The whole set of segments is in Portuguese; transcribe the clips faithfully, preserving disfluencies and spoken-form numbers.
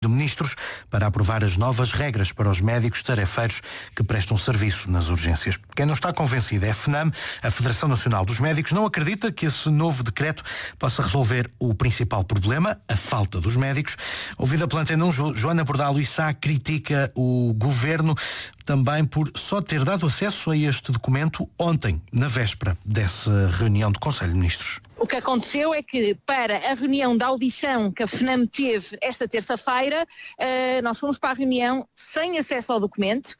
de Ministros para aprovar as novas regras para os médicos tarefeiros que prestam serviço nas urgências. Quem não está convencido é a FNAM, a Federação Nacional dos Médicos, não acredita que esse novo decreto possa resolver o principal problema, a falta dos médicos. Ouvida pela Antena um, Joana Bordalo Issa critica o Governo também por só ter dado acesso a este documento ontem, na véspera dessa reunião do Conselho de Ministros. O que aconteceu é que, para a reunião da audição que a FNAM teve esta terça-feira, uh, nós fomos para a reunião sem acesso ao documento.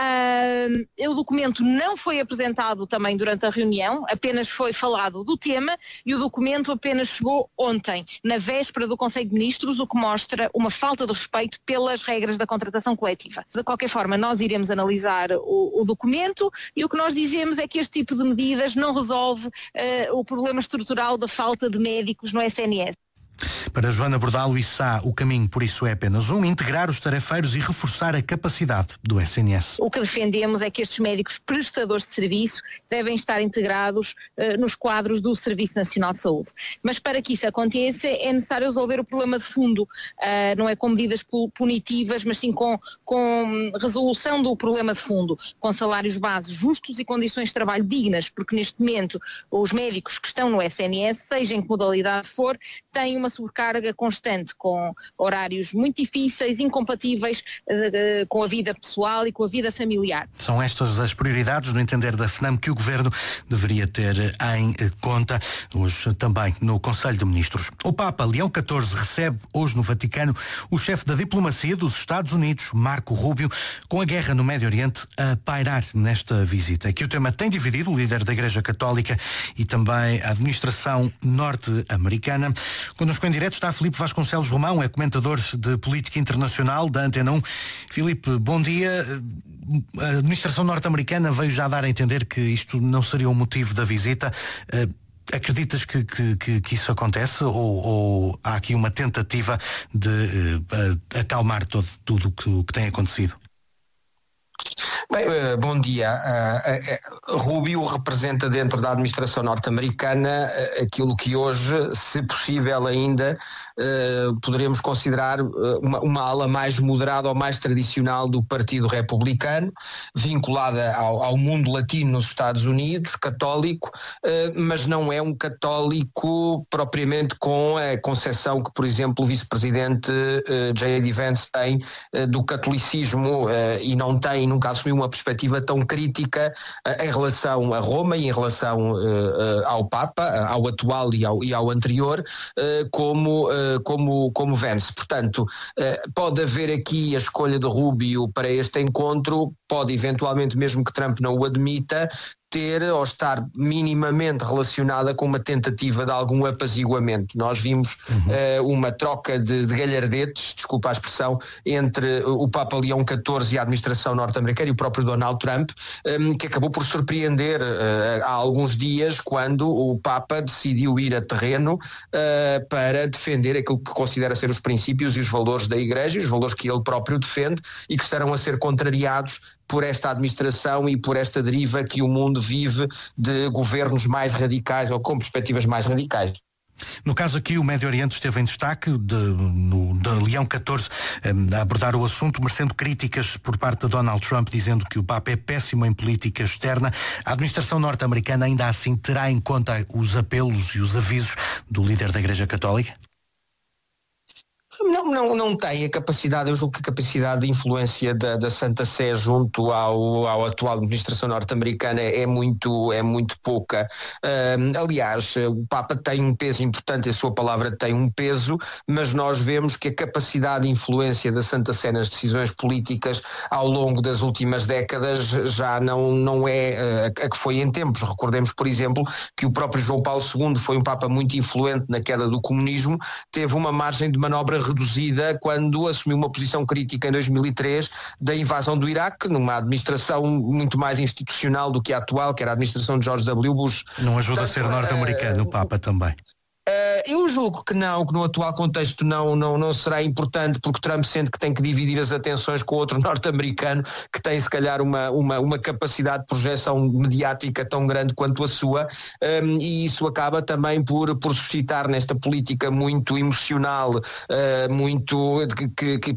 Uh, o documento não foi apresentado também durante a reunião, apenas foi falado do tema e o documento apenas chegou ontem, na véspera do Conselho de Ministros, o que mostra uma falta de respeito pelas regras da contratação coletiva. De qualquer forma, nós iremos analisar o, o documento e o que nós dizemos é que este tipo de medidas não resolve uh, o problema estrutural da falta de médicos no S N S. Para Joana Bordalo Issa, o caminho por isso é apenas um: integrar os tarefeiros e reforçar a capacidade do S N S. O que defendemos é que estes médicos prestadores de serviço devem estar integrados uh, nos quadros do Serviço Nacional de Saúde. Mas para que isso aconteça é necessário resolver o problema de fundo, uh, não é com medidas punitivas, mas sim com, com resolução do problema de fundo, com salários base justos e condições de trabalho dignas, porque neste momento os médicos que estão no S N S, seja em que modalidade for, têm uma sobrecarga constante, com horários muito difíceis, incompatíveis uh, com a vida pessoal e com a vida familiar. São estas as prioridades, no entender da FNAM, que o Governo deveria ter em conta, hoje também no Conselho de Ministros. O Papa Leão catorze recebe hoje no Vaticano o chefe da diplomacia dos Estados Unidos, Marco Rubio, com a guerra no Médio Oriente a pairar nesta visita. Aqui o tema tem dividido o líder da Igreja Católica e também a administração norte-americana. Connosco em direto está Filipe Vasconcelos Romão, é comentador de política internacional da Antena um. Filipe, bom dia. A administração norte-americana veio já dar a entender que isto não seria o motivo da visita. Acreditas que, que, que, que isso acontece ou, ou há aqui uma tentativa de uh, acalmar todo, tudo o que, que tem acontecido? Bem, bom dia. Rubio representa dentro da administração norte-americana aquilo que hoje, se possível ainda, poderemos considerar uma, uma ala mais moderada ou mais tradicional do Partido Republicano, vinculada ao, ao mundo latino nos Estados Unidos, católico, mas não é um católico propriamente com a concepção que, por exemplo, o vice-presidente J D Vance tem do catolicismo e não tem, nunca assumiu uma perspectiva tão crítica uh, em relação a Roma e em relação uh, uh, ao Papa, uh, ao atual e ao, e ao anterior, uh, como, uh, como, como Vance. Portanto, uh, pode haver aqui a escolha de Rubio para este encontro, pode eventualmente, mesmo que Trump não o admita, ter ou estar minimamente relacionada com uma tentativa de algum apaziguamento. Nós vimos uhum. uh, uma troca de, de galhardetes, desculpa a expressão, entre o Papa Leão catorze e a administração norte-americana e o próprio Donald Trump, um, que acabou por surpreender uh, há alguns dias, quando o Papa decidiu ir a terreno uh, para defender aquilo que considera ser os princípios e os valores da Igreja, os valores que ele próprio defende e que estarão a ser contrariados por esta administração e por esta deriva que o mundo vive de governos mais radicais ou com perspectivas mais radicais. No caso aqui, o Médio Oriente esteve em destaque de, no, de Leão catorze um, a abordar o assunto, merecendo críticas por parte de Donald Trump, dizendo que o Papa é péssimo em política externa. A administração norte-americana ainda assim terá em conta os apelos e os avisos do líder da Igreja Católica? Não, não, não tem a capacidade, eu julgo que a capacidade de influência da, da Santa Sé junto ao, ao atual administração norte-americana é muito, é muito pouca. Um, aliás, o Papa tem um peso importante, a sua palavra tem um peso, mas nós vemos que a capacidade de influência da Santa Sé nas decisões políticas ao longo das últimas décadas já não, não é a, a que foi em tempos. Recordemos, por exemplo, que o próprio João Paulo segundo foi um Papa muito influente na queda do comunismo, teve uma margem de manobra reduzida quando assumiu uma posição crítica em dois mil e três da invasão do Iraque, numa administração muito mais institucional do que a atual, que era a administração de George W. Bush. Não ajuda Portanto, a ser norte-americano uh, o Papa também. Eu julgo que não, que no atual contexto não, não, não será importante, porque Trump sente que tem que dividir as atenções com outro norte-americano que tem se calhar uma, uma, uma capacidade de projeção mediática tão grande quanto a sua, um, e isso acaba também por, por suscitar nesta política muito emocional, uh, muito que, que